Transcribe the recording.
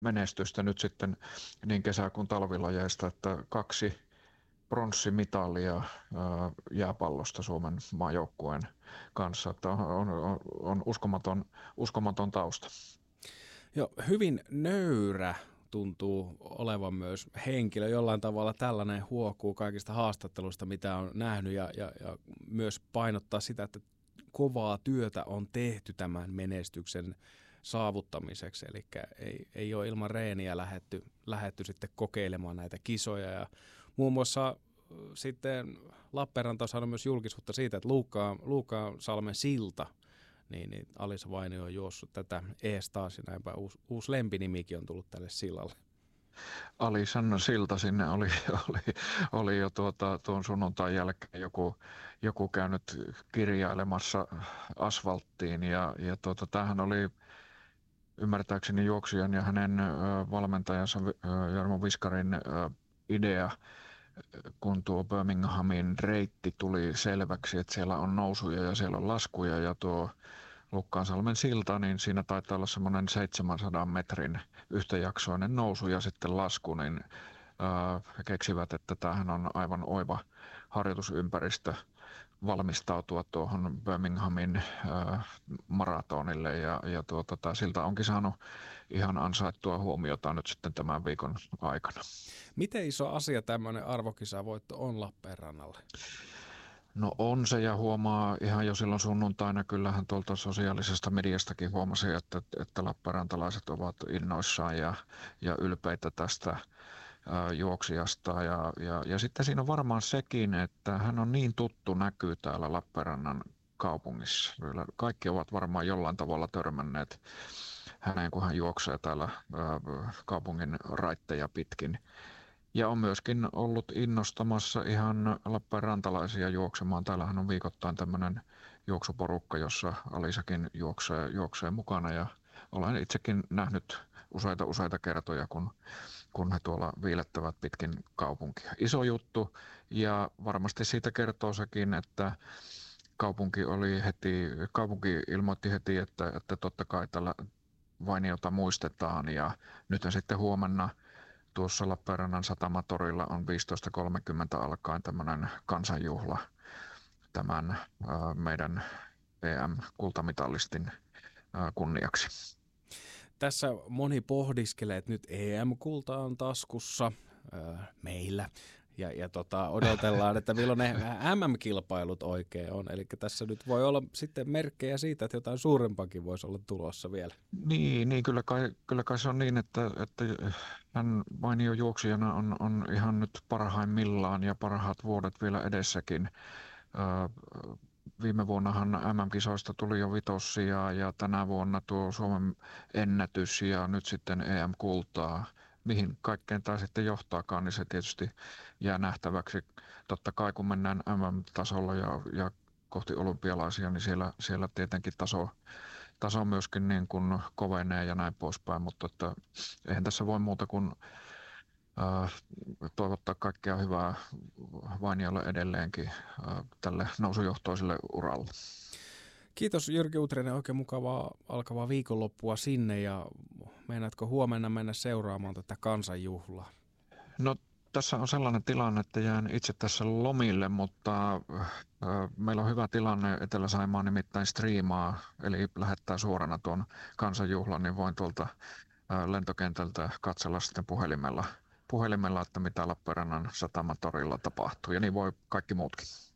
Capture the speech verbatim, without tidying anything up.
menestystä nyt sitten niin kesä- kuin talvilajeista, että kaksi pronssimitalia ää, jääpallosta Suomen maajoukkueen kanssa, että on, on, on on uskomaton, uskomaton tausta. Jo hyvin nöyrä tuntuu olevan myös henkilö. Jollain tavalla tällainen huokuu kaikista haastatteluista, mitä on nähnyt ja, ja, ja myös painottaa sitä, että kovaa työtä on tehty tämän menestyksen saavuttamiseksi. Eli ei, ei ole ilman reeniä lähetty, lähetty sitten kokeilemaan näitä kisoja. Ja muun muassa sitten Lappeenranta on saanut myös julkisuutta siitä, että Luukkaan, Luukkaan salmen silta, niin, niin Alisa Vainio on juossut tätä ees taas ja näinpä uusi, uusi lempinimikin on tullut tälle sillalle. Alisan silta sinne oli, oli, oli jo tuota, tuon sunnuntain jälkeen joku, joku käynyt kirjailemassa asfalttiin ja, ja tuota, tämähän oli ymmärtääkseni juoksijan ja hänen ö, valmentajansa ö, Jarmo Viskarin ö, idea, kun tuo Birminghamin reitti tuli selväksi, että siellä on nousuja ja siellä on laskuja ja tuo Lukkaansalmen silta, niin siinä taitaa olla semmoinen seitsemänsadan metrin yhtäjaksoinen nousu ja sitten lasku, niin äh, he keksivät, että tämähän on aivan oiva harjoitusympäristö valmistautua tuohon Birminghamin äh, maratonille ja, ja tuota, tämä silta onkin saanut ihan ansaittua huomiota nyt sitten tämän viikon aikana. Miten iso asia tämmöinen arvokisavoitto on Lappeenrannalle? No on se ja huomaa ihan jo silloin sunnuntaina, kyllähän tuolta sosiaalisesta mediastakin huomasi, että, että lappeenrantalaiset ovat innoissaan ja, ja ylpeitä tästä ää, juoksijasta. Ja, ja, ja sitten siinä on varmaan sekin, että hän on niin tuttu näkyy täällä Lappeenrannan kaupungissa. Kaikki ovat varmaan jollain tavalla törmänneet häneen, kun hän juoksee täällä ää, kaupungin raitteja pitkin. Ja on myöskin ollut innostamassa ihan lappeenrantalaisia juoksemaan. Täällähän on viikoittain tämmöinen juoksuporukka, jossa Alisakin juoksee, juoksee mukana. Ja olen itsekin nähnyt useita useita kertoja, kun, kun he tuolla viilettävät pitkin kaupunkia. Iso juttu ja varmasti siitä kertoo sekin, että kaupunki, oli heti, kaupunki ilmoitti heti, että, että totta kai tällä Vainiota muistetaan. Ja nyt sitten huomenna tuossa Lappeenrannan satamatorilla on viisitoista kolmekymmentä alkaen tämmöinen kansanjuhla tämän ä, meidän E M-kultamitalistin ä, kunniaksi. Tässä moni pohdiskelee, että nyt E M-kulta on taskussa äh, meillä ja, ja tota, odotellaan, että milloin ne M M-kilpailut oikein on. Eli tässä nyt voi olla sitten merkkejä siitä, että jotain suurempakin voisi olla tulossa vielä. Niin, niin kyllä, kai, kyllä kai se on niin, että, että hän Vainio juoksijana on, on ihan nyt parhaimmillaan ja parhaat vuodet vielä edessäkin. Ää, Viime vuonnahan M M-kisoista tuli jo vitossia ja tänä vuonna tuo Suomen ennätys ja nyt sitten E M-kultaa. Mihin kaikkeen tämä sitten johtaakaan, niin se tietysti jää nähtäväksi. Totta kai kun mennään M M-tasolla ja, ja kohti olympialaisia, niin siellä, siellä tietenkin taso, taso myöskin niin kuin kovenee ja näin poispäin, mutta että eihän tässä voi muuta kuin äh, toivottaa kaikkea hyvää Vainiolle edelleenkin äh, tälle nousujohtoiselle uralle. Kiitos Jyrki Utrinen, oikein mukavaa alkavaa viikonloppua sinne ja meinaatko huomenna mennä seuraamaan tätä kansanjuhlaa? No tässä on sellainen tilanne, että jään itse tässä lomille, mutta äh, meillä on hyvä tilanne. Etelä-Saimaa nimittäin striimaa, eli lähettää suorana tuon kansanjuhlan, niin voin tuolta äh, lentokentältä katsella sitten puhelimella, puhelimella, että mitä Lappeenrannan satamatorilla tapahtuu, ja niin voi kaikki muutkin.